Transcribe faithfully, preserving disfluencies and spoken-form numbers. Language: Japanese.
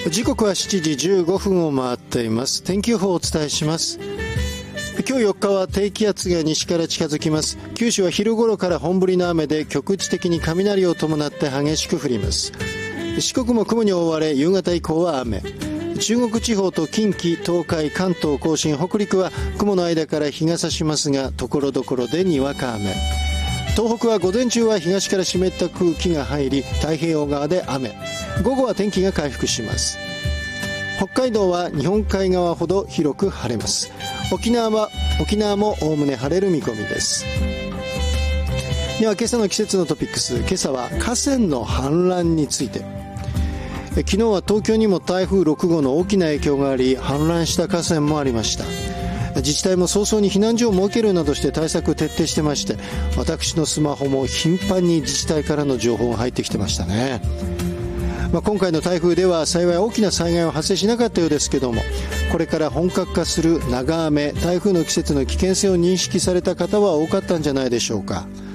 時刻はしちじじゅうごふんを回っています。天気予報をお伝えします。今日よっかは低気圧が西から近づきます。九州は昼頃から本降りの雨で局地的に雷を伴って激しく降ります。四国も雲に覆われ、夕方以降は雨。中国地方と近畿、東海、関東甲信、北陸は雲の間から日が差しますが、所々でにわか雨。東北は午前中は東から湿った空気が入り、太平洋側で雨。午後は天気が回復します。北海道は日本海側ほど広く晴れます。沖縄は沖縄もおおむね晴れる見込みです。では今朝の季節のトピックス。今朝は河川の氾濫について。昨日は東京にも台風ろくごうの大きな影響があり、氾濫した河川もありました。自治体も早々に避難所を設けるなどして対策を徹底してまして、私のスマホも頻繁に自治体からの情報が入ってきてましたね。まあ、今回の台風では幸い大きな災害は発生しなかったようですけども、これから本格化する長雨、台風の季節の危険性を認識された方は多かったんじゃないでしょうか。